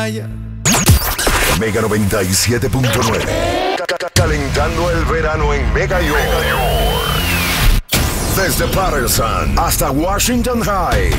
playa. Mega 97.9. Calentando el verano en Mega York. Desde Patterson hasta Washington High.